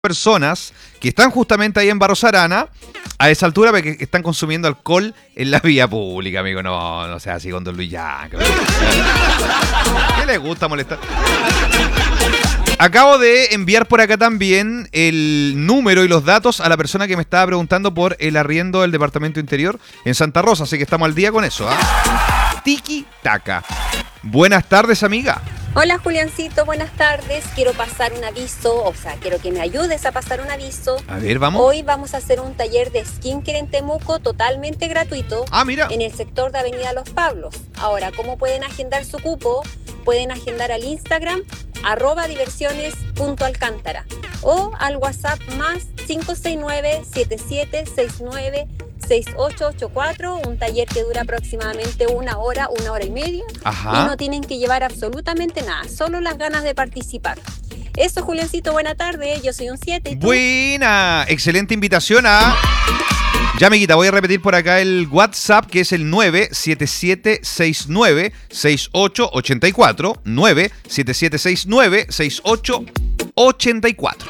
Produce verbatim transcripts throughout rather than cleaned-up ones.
personas que están justamente ahí en Barros Arana a esa altura porque están consumiendo alcohol en la vía pública, amigo. No, no sea así con Don Luis Yanca. ¿Qué le gusta molestar? Acabo de enviar por acá también el número y los datos a la persona que me estaba preguntando por el arriendo del departamento interior en Santa Rosa, así que estamos al día con eso, ¿ah? Tiki Taka. Buenas tardes, amiga. Hola, Juliancito, buenas tardes. Quiero pasar un aviso, o sea, quiero que me ayudes a pasar un aviso. A ver, vamos. Hoy vamos a hacer un taller de skincare en Temuco totalmente gratuito. Ah, mira. En el sector de Avenida Los Pablos. Ahora, ¿cómo pueden agendar su cupo? Pueden agendar al Instagram, arroba diversiones punto alcántara o al WhatsApp más cinco seis nueve, siete siete seis nueve, seis ocho ocho cuatro, un taller que dura aproximadamente una hora, una hora y media. Ajá. Y no tienen que llevar absolutamente nada, solo las ganas de participar. Eso, Juliancito, buena tarde, yo soy un siete. Buena, excelente invitación a... Ya, amiguita, voy a repetir por acá el WhatsApp, que es el nueve siete siete seis nueve, seis ocho ocho cuatro, nueve siete siete seis nueve, seis ocho ocho cuatro.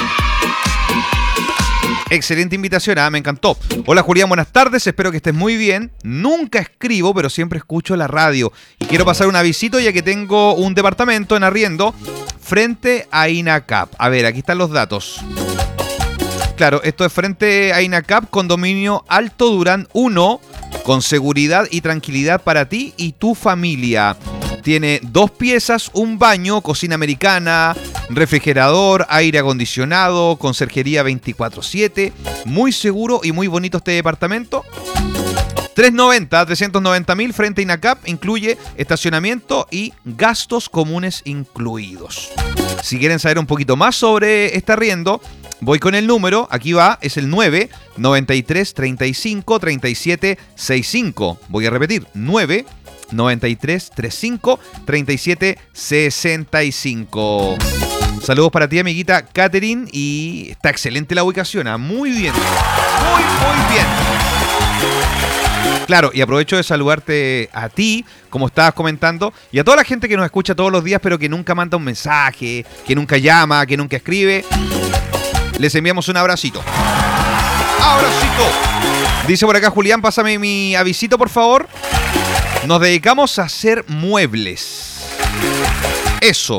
Excelente invitación, ¿eh? Me encantó. Hola, Julián, buenas tardes, espero que estés muy bien. Nunca escribo, pero siempre escucho la radio. Y quiero pasar un avisito ya que tengo un departamento en arriendo frente a INACAP. A ver, aquí están los datos. Claro, esto es frente a INACAP, condominio Alto Durán uno, con seguridad y tranquilidad para ti y tu familia. Tiene dos piezas, un baño, cocina americana, refrigerador, aire acondicionado, conserjería veinticuatro siete. Muy seguro y muy bonito este departamento. trescientos noventa mil frente a INACAP, incluye estacionamiento y gastos comunes incluidos. Si quieren saber un poquito más sobre este arriendo, voy con el número, aquí va, es el nueve noventa y tres treinta y cinco treinta y siete sesenta y cinco. Voy a repetir, nueve noventa y tres treinta y cinco treinta y siete sesenta y cinco. Saludos para ti, amiguita Catherine, y está excelente la ubicación, ¿eh? Muy bien, muy, muy bien. Claro, y aprovecho de saludarte a ti, como estabas comentando, y a toda la gente que nos escucha todos los días, pero que nunca manda un mensaje, que nunca llama, que nunca escribe. Les enviamos un abracito. ¡Abracito! Dice por acá Julián, pásame mi avisito, por favor. Nos dedicamos a hacer muebles. Eso.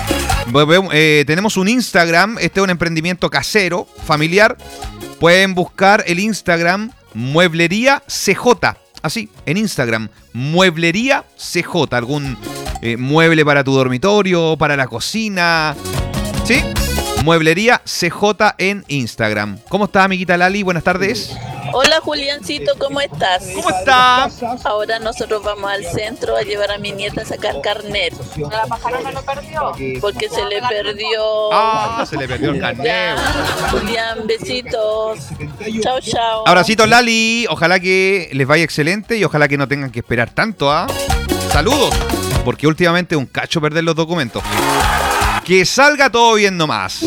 Eh, tenemos un Instagram. Este es un emprendimiento casero, familiar. Pueden buscar el Instagram Mueblería C J. Así, en Instagram. Mueblería C J. Algún eh, mueble para tu dormitorio, para la cocina. ¿Sí? Mueblería C J en Instagram. ¿Cómo estás, amiguita Lali? Buenas tardes. Hola, Juliancito, ¿cómo estás? ¿Cómo estás? Ahora nosotros vamos al centro a llevar a mi nieta a sacar carnet. ¿La pajarona lo perdió? Porque se le perdió. Ah, se le perdió el carnet. Ya, Julián, besitos. Chao, chao. Abracito, Lali. Ojalá que les vaya excelente y ojalá que no tengan que esperar tanto, ¿ah? Saludos. Porque últimamente es un cacho perder los documentos. Que salga todo bien nomás.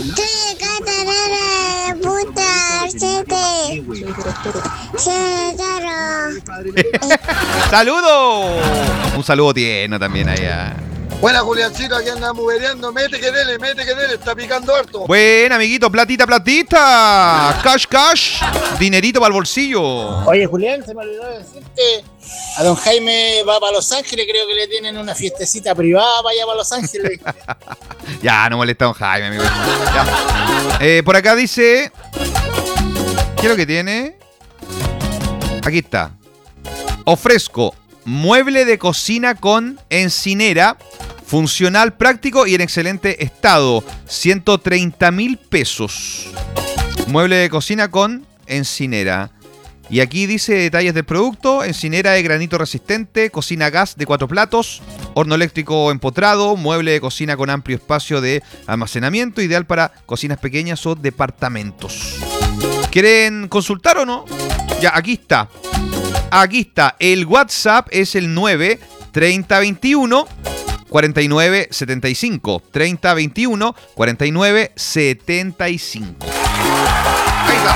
¡Saludos! Un saludo tierno también allá. Buena, Juliancito, aquí andamos vereando. Mete que dele, mete que dele, está picando harto. Buen, amiguito, platita, platita. Cash, cash. Dinerito para el bolsillo. Oye, Julián, se me olvidó decirte. A don Jaime va para Los Ángeles, creo que le tienen una fiestecita privada para allá para Los Ángeles. Ya, no molesta a don Jaime, amigo. Ya. Eh, por acá dice... ¿Qué es lo que tiene? Aquí está. Ofrezco mueble de cocina con encinera, funcional, práctico y en excelente estado. ciento treinta mil pesos. Mueble de cocina con encinera. Y aquí dice detalles del producto: encinera de granito resistente, cocina a gas de cuatro platos, horno eléctrico empotrado, mueble de cocina con amplio espacio de almacenamiento, ideal para cocinas pequeñas o departamentos. ¿Quieren consultar o no? Ya, aquí está. Aquí está. El WhatsApp es el nueve treinta veintiuno cuarenta y nueve setenta y cinco. treinta veintiuno cuarenta y nueve setenta y cinco. Ahí está.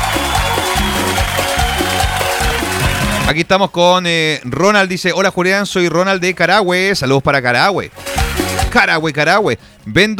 Aquí estamos con eh, Ronald, dice: hola, Julián, soy Ronald de Carahue. Saludos para Carahue. Carahue, Carahue. Vendo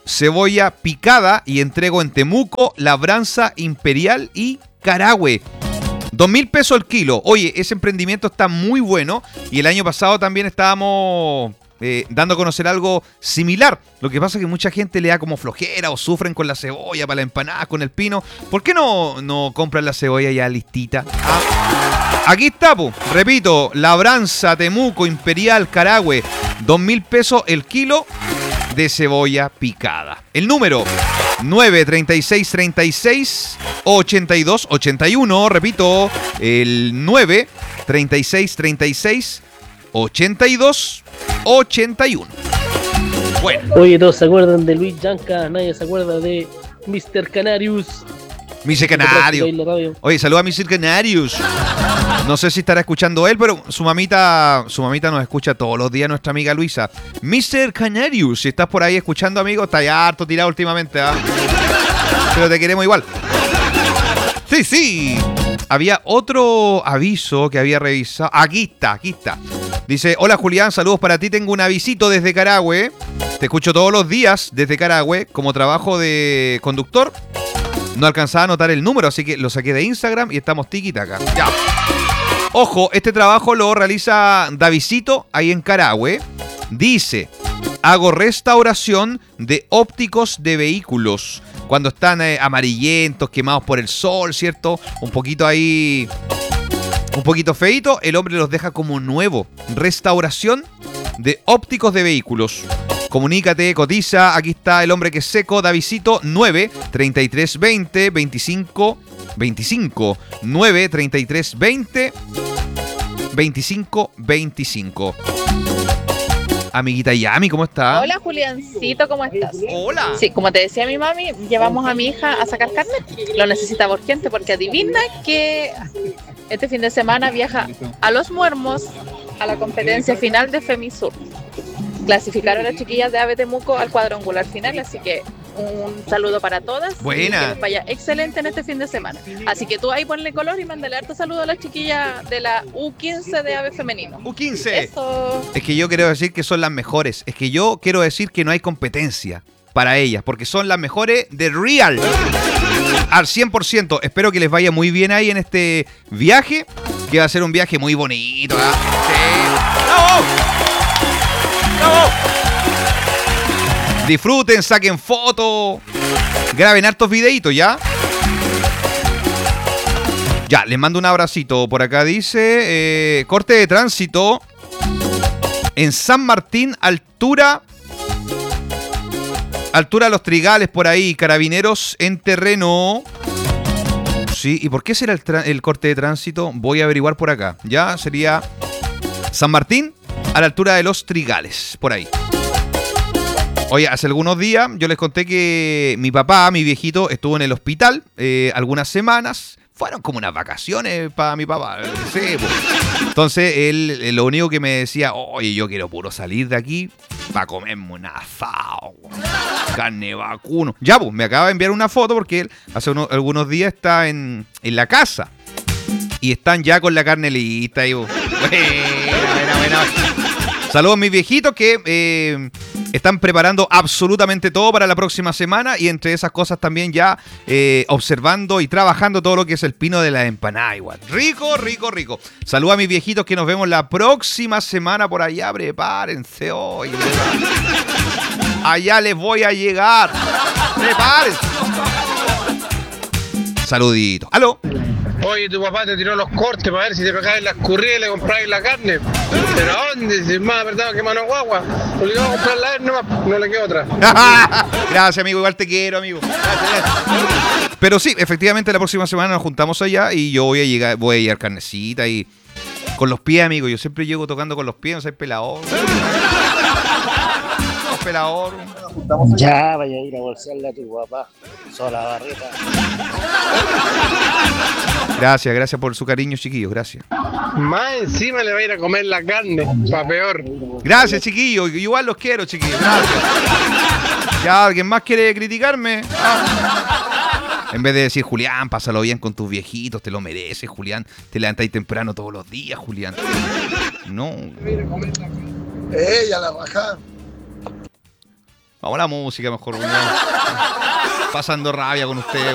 cebolla picada y entrego en Temuco, Labranza, Imperial y Carahue. Dos mil pesos el kilo. Oye, ese emprendimiento está muy bueno y el año pasado también estábamos eh, dando a conocer algo similar. Lo que pasa es que mucha gente le da como flojera o sufren con la cebolla para la empanada, con el pino. ¿Por qué no, no compran la cebolla ya listita? Ah, aquí está, po. Repito, Labranza, Temuco, Imperial, Carahue. Dos mil pesos el kilo de cebolla picada. El número nueve treinta y seis treinta y seis ochenta y dos ochenta y uno. Repito, el nueve treinta y seis treinta y seis ochenta y dos ochenta y uno. Bueno. Oye, todos se acuerdan de Luis Yanca, nadie se acuerda de mister Canarius. mister Canarius. Oye, saluda a mister Canarius. No sé si estará escuchando él, pero su mamita, su mamita nos escucha todos los días, nuestra amiga Luisa. mister Canarius, si estás por ahí escuchando, amigo, está ya harto tirado últimamente, ¿eh? Pero te queremos igual. Sí, sí. Había otro aviso que había revisado. Aquí está, aquí está. Dice, hola Julián, saludos para ti. Tengo un avisito desde Carahue. Te escucho todos los días desde Carahue. Como trabajo de conductor, no alcanzaba a anotar el número, así que lo saqué de Instagram y estamos tiki-taka. Ya. Ojo, este trabajo lo realiza Davidito ahí en Carahue. Dice, hago restauración de ópticos de vehículos. Cuando están eh, amarillentos, quemados por el sol, ¿cierto? Un poquito ahí... Un poquito feito, el hombre los deja como nuevo. Restauración de ópticos de vehículos. Comunícate, cotiza. Aquí está el hombre que es seco, Davidito, nueve treinta y tres veinte veinticinco veinticinco. nueve treinta y tres veinte veinticinco veinticinco. Amiguita Yami, ¿cómo está? Hola Juliancito, ¿cómo estás? Hola. Sí, como te decía mi mami, llevamos a mi hija a sacar carnet. Lo necesita urgente porque adivina que este fin de semana viaja a Los Muermos a la competencia final de Femisur. Clasificaron a las chiquillas de Ave Temuco al cuadrangular final, así que un saludo para todas. Buena. Y que les vaya excelente en este fin de semana. Así que tú ahí ponle color y mándale harto saludo a las chiquillas de la U quince de Ave Femenino. U quince. Eso. Es que yo quiero decir que son las mejores. Es que yo quiero decir que no hay competencia para ellas, porque son las mejores de Real. Al cien por ciento. Espero que les vaya muy bien ahí en este viaje, que va a ser un viaje muy bonito, ¿verdad? Sí. ¡Bravo! ¡Bravo! Disfruten, saquen fotos, graben hartos videitos, ¿ya? Ya, les mando un abracito. Por acá dice, eh, corte de tránsito en San Martín, altura... Altura de Los Trigales, por ahí, carabineros en terreno. Sí, ¿y por qué será el, el corte de tránsito? Voy a averiguar por acá. Ya sería San Martín a la altura de Los Trigales, por ahí. Oye, hace algunos días yo les conté que mi papá, mi viejito, estuvo en el hospital eh, algunas semanas. Fueron como unas vacaciones para mi papá. Sí, pues. Entonces, él lo único que me decía, oye, yo quiero puro salir de aquí para comerme un asado, carne vacuno. Ya, pues, me acaba de enviar una foto porque él hace unos, algunos días está en, en la casa. Y están ya con la carne lista. Y, buena, buena, buena. Saludos a mis viejitos que eh, están preparando absolutamente todo para la próxima semana. Y entre esas cosas también ya eh, observando y trabajando todo lo que es el pino de la empanada igual. Rico, rico, rico. Saludos a mis viejitos que nos vemos la próxima semana por allá. Prepárense hoy. Allá les voy a llegar. Prepárense. Saludito. ¿Aló? Oye, tu papá te tiró los cortes para ver si te pegabas las curridas y le comprabas la carne. ¿Pero a dónde? Si es más verdad que mano guagua. Obligado a comprarla a él nomás, no le queda otra. Gracias, amigo. Igual te quiero, amigo. Gracias, gracias. Pero sí, efectivamente la próxima semana nos juntamos allá y yo voy a llegar, voy a llevar carnecita y con los pies, amigo. Yo siempre llego tocando con los pies, no soy pelador. Pelador. Ya, vaya a ir a bolsearle a tu papá. Sola barreta. Gracias, gracias por su cariño, chiquillos, gracias. Más encima le va a ir a comer la carne, pa' peor. Gracias, chiquillos, igual los quiero, chiquillos, gracias. Ya, ¿alguien más quiere criticarme? Ah. En vez de decir, Julián, pásalo bien con tus viejitos, te lo mereces, Julián. Te levantáis temprano todos los días, Julián. No. Ella la baja. Vamos a la música mejor. Pasando rabia con usted.